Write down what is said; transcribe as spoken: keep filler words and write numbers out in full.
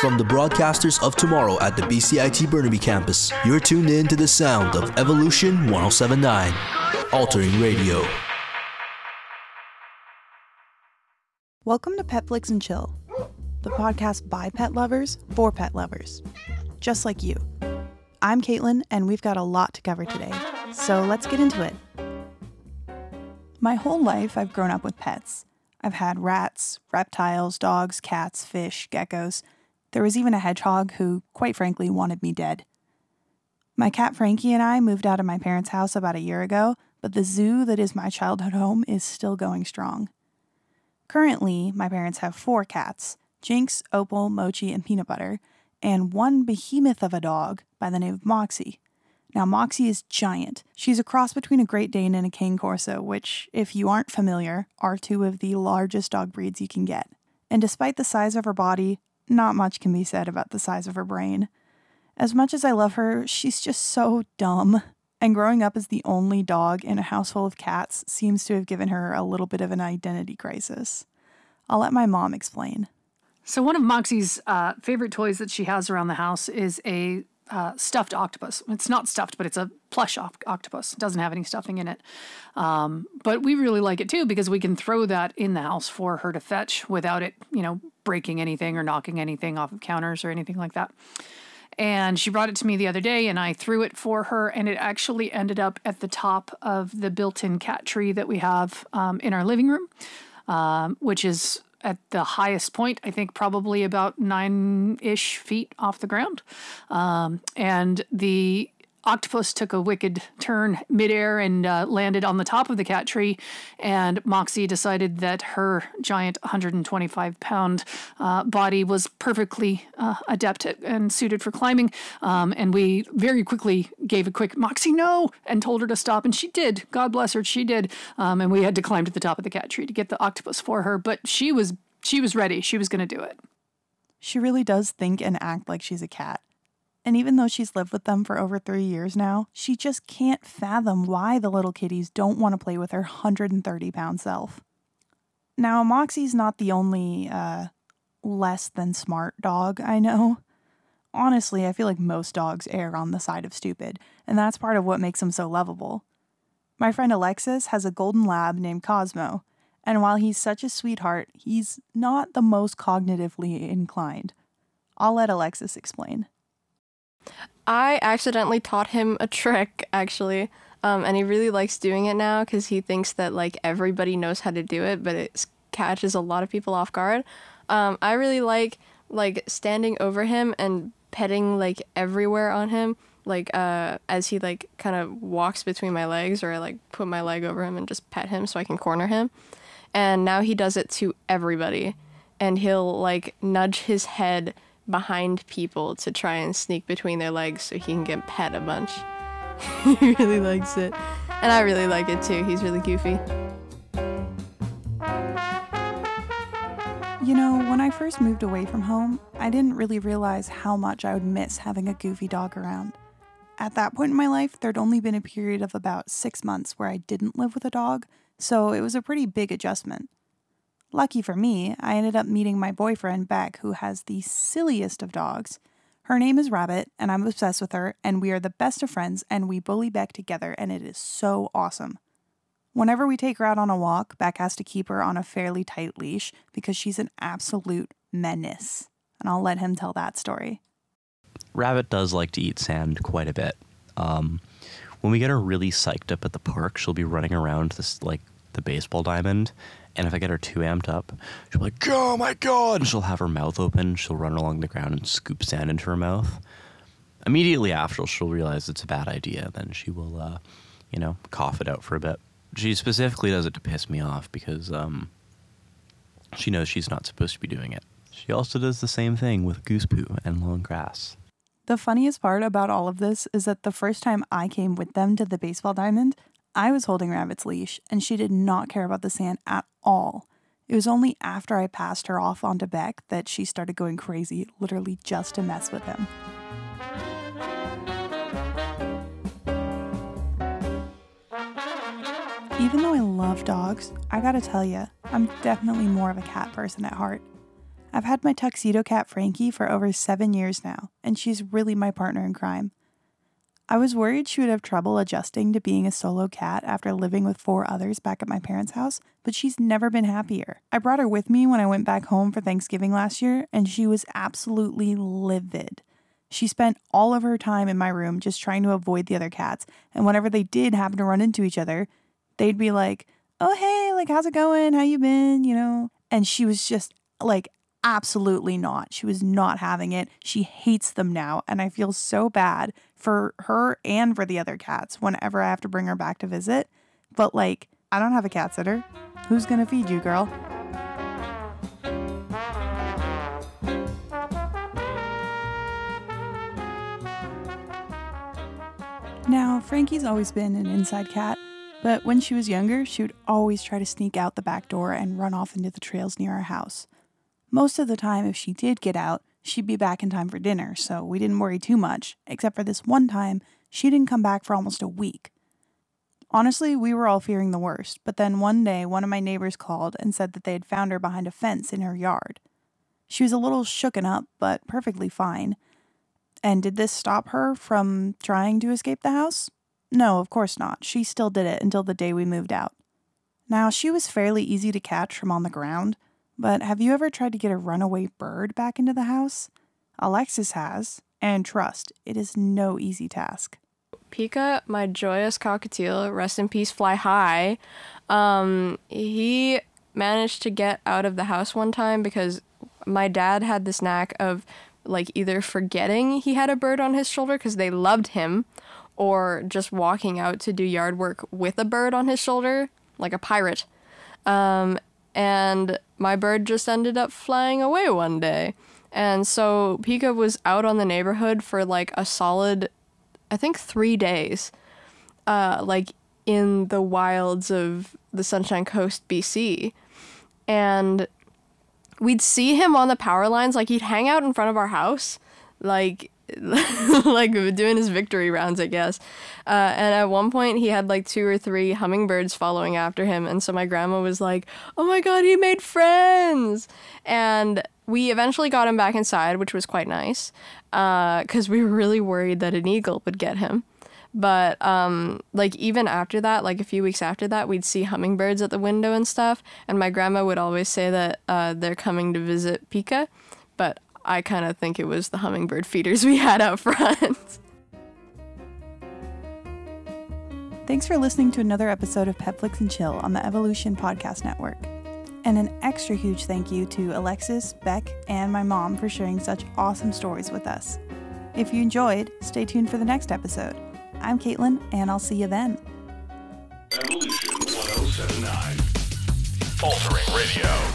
From the broadcasters of tomorrow at the B C I T Burnaby campus, you're tuned in to the sound of Evolution one oh seven point nine, Altering Radio. Welcome to Petflix and Chill, the podcast by pet lovers for pet lovers, just like you. I'm Caitlin, and we've got a lot to cover today, so let's get into it. My whole life, I've grown up with pets. I've had rats, reptiles, dogs, cats, fish, geckos. There was even a hedgehog who, quite frankly, wanted me dead. My cat Frankie and I moved out of my parents' house about a year ago, but the zoo that is my childhood home is still going strong. Currently, my parents have four cats, Jinx, Opal, Mochi, and Peanut Butter, and one behemoth of a dog by the name of Moxie. Now, Moxie is giant. She's a cross between a Great Dane and a Cane Corso, which, if you aren't familiar, are two of the largest dog breeds you can get. And despite the size of her body, not much can be said about the size of her brain. As much as I love her, she's just so dumb. And growing up as the only dog in a house full of cats seems to have given her a little bit of an identity crisis. I'll let my mom explain. So one of Moxie's uh, favorite toys that she has around the house is a uh, stuffed octopus. It's not stuffed, but it's a plush op- octopus. It doesn't have any stuffing in it. Um, but we really like it too because we can throw that in the house for her to fetch without it, you know, breaking anything or knocking anything off of counters or anything like that. And she brought it to me the other day, and I threw it for her, and it actually ended up at the top of the built-in cat tree that we have um, in our living room, um, which is at the highest point, I think probably about nine-ish feet off the ground. Um, and the octopus took a wicked turn midair and uh, landed on the top of the cat tree, and Moxie decided that her giant one hundred twenty-five pound uh, body was perfectly uh, adept at, and suited for climbing, um, and we very quickly gave a quick, "Moxie, no!" and told her to stop, and she did. God bless her, she did, um, and we had to climb to the top of the cat tree to get the octopus for her, but she was, she was ready. She was going to do it. She really does think and act like she's a cat. And even though she's lived with them for over three years now, she just can't fathom why the little kitties don't want to play with her one hundred thirty pound self. Now, Moxie's not the only, uh, less than smart dog I know. Honestly, I feel like most dogs err on the side of stupid, and that's part of what makes them so lovable. My friend Alexis has a golden lab named Cosmo, and while he's such a sweetheart, he's not the most cognitively inclined. I'll let Alexis explain. I accidentally taught him a trick, actually, um, and he really likes doing it now because he thinks that, like, everybody knows how to do it, but it catches a lot of people off guard. Um, I really like, like, standing over him and petting, like, everywhere on him, like, uh, as he, like, kind of walks between my legs, or I, like, put my leg over him and just pet him so I can corner him. And now he does it to everybody, and he'll, like, nudge his head behind people to try and sneak between their legs so he can get pet a bunch. He really likes it. And I really like it too. He's really goofy. You know, when I first moved away from home, I didn't really realize how much I would miss having a goofy dog around. At that point in my life, there'd only been a period of about six months where I didn't live with a dog, so it was a pretty big adjustment. Lucky for me, I ended up meeting my boyfriend, Beck, who has the silliest of dogs. Her name is Rabbit, and I'm obsessed with her, and we are the best of friends, and we bully Beck together, and it is so awesome. Whenever we take her out on a walk, Beck has to keep her on a fairly tight leash because she's an absolute menace, and I'll let him tell that story. Rabbit does like to eat sand quite a bit. Um, when we get her really psyched up at the park, she'll be running around this, like, the baseball diamond. And if I get her too amped up, she'll be like, "Oh my God!" And she'll have her mouth open. She'll run along the ground and scoop sand into her mouth. Immediately after, she'll realize it's a bad idea. Then she will, uh, you know, cough it out for a bit. She specifically does it to piss me off because um, she knows she's not supposed to be doing it. She also does the same thing with goose poo and long grass. The funniest part about all of this is that the first time I came with them to the baseball diamond, I was holding Rabbit's leash, and she did not care about the sand at all. It was only after I passed her off onto Beck that she started going crazy, literally just to mess with him. Even though I love dogs, I gotta tell you, I'm definitely more of a cat person at heart. I've had my tuxedo cat Frankie for over seven years now, and she's really my partner in crime. I was worried she would have trouble adjusting to being a solo cat after living with four others back at my parents' house, but she's never been happier. I brought her with me when I went back home for Thanksgiving last year, and she was absolutely livid. She spent all of her time in my room just trying to avoid the other cats, and whenever they did happen to run into each other, they'd be like, "Oh, hey, like, how's it going? How you been?" You know? And she was just, like, absolutely not. She was not having it. She hates them now, and I feel so bad for her and for the other cats whenever I have to bring her back to visit. But, like, I don't have a cat sitter. Who's gonna feed you, girl? Now, Frankie's always been an inside cat, but when she was younger, she would always try to sneak out the back door and run off into the trails near our house. Most of the time, if she did get out, she'd be back in time for dinner, so we didn't worry too much, except for this one time, she didn't come back for almost a week. Honestly, we were all fearing the worst, but then one day, one of my neighbors called and said that they had found her behind a fence in her yard. She was a little shooken up, but perfectly fine. And did this stop her from trying to escape the house? No, of course not. She still did it until the day we moved out. Now, she was fairly easy to catch from on the ground, but have you ever tried to get a runaway bird back into the house? Alexis has, and trust, it is no easy task. Pika, my joyous cockatiel, rest in peace, fly high, um, he managed to get out of the house one time because my dad had this knack of, like, either forgetting he had a bird on his shoulder because they loved him, or just walking out to do yard work with a bird on his shoulder, like a pirate. Um, and my bird just ended up flying away one day. And so Pika was out on the neighborhood for like a solid, I think, three days, uh, like in the wilds of the Sunshine Coast, B C. And we'd see him on the power lines, like he'd hang out in front of our house, like like doing his victory rounds, I guess. Uh, and at one point he had like two or three hummingbirds following after him. And so my grandma was like, "Oh my God, he made friends." And we eventually got him back inside, which was quite nice, because uh, we were really worried that an eagle would get him. But um, like even after that, like a few weeks after that, we'd see hummingbirds at the window and stuff. And my grandma would always say that uh, they're coming to visit Pika. But I kind of think it was the hummingbird feeders we had out front. Thanks for listening to another episode of Petflix and Chill on the Evolution Podcast Network. And an extra huge thank you to Alexis, Beck, and my mom for sharing such awesome stories with us. If you enjoyed, stay tuned for the next episode. I'm Caitlin, and I'll see you then. Evolution ten seventy-nine. Altering Radio.